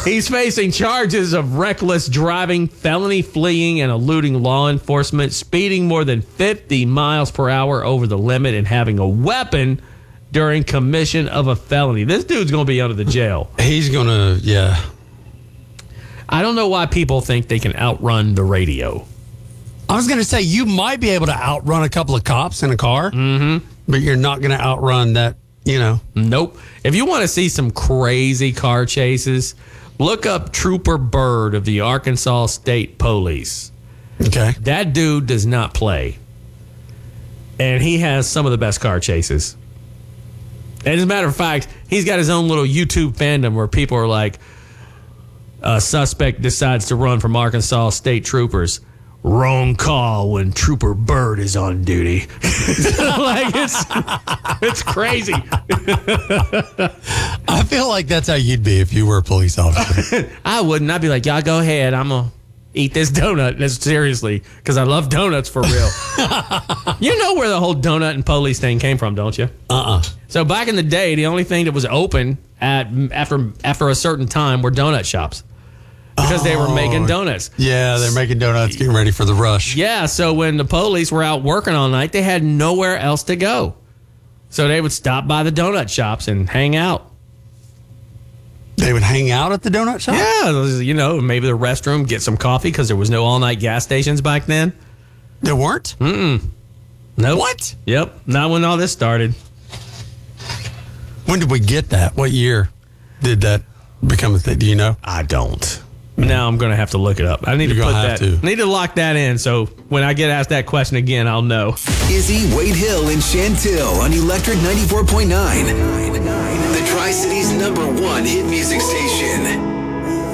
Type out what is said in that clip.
He's facing charges of reckless driving, felony fleeing, and eluding law enforcement, speeding more than 50 miles per hour over the limit, and having a weapon during commission of a felony. This dude's going to be under the jail. He's going to, yeah. I don't know why people think they can outrun the radio. I was going to say, you might be able to outrun a couple of cops in a car, but you're not going to outrun that, you know. Nope. If you want to see some crazy car chases, look up Trooper Bird of the Arkansas State Police. Okay. That dude does not play. And he has some of the best car chases. And as a matter of fact, he's got his own little YouTube fandom where people are like, a suspect decides to run from Arkansas State Troopers. Wrong call when Trooper Bird is on duty. Like it's crazy. I feel like that's how you'd be if you were a police officer. I wouldn't. I'd be like, y'all go ahead. I'm going to eat this donut. That's seriously, because I love donuts for real. You know where the whole donut and police thing came from, don't you? So back in the day, the only thing that was open after a certain time were donut shops. Because they were making donuts. Yeah, they're making donuts, getting ready for the rush. Yeah, so when the police were out working all night, they had nowhere else to go. So they would stop by the donut shops and hang out. They would hang out at the donut shop? Yeah, you know, maybe the restroom, get some coffee, because there was no all-night gas stations back then. There weren't? Nope. What? Yep, not when all this started. When did we get that? What year did that become a thing? Do you know? I don't. Now I'm going to have to look it up. I need to put that. I need to lock that in, so when I get asked that question again, I'll know. Izzy, Wade Hill, and Chantil on Electric 94.9. The Tri-Cities #1 hit music station.